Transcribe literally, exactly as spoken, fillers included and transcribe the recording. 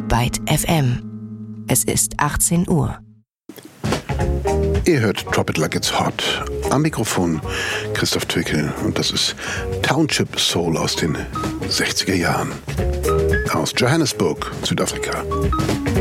Byte F M. Es ist achtzehn Uhr. Ihr hört Drop It Like It's Hot. Am Mikrofon Christoph Twickel und das ist Township Soul aus den sechziger Jahren. Aus Johannesburg, Südafrika.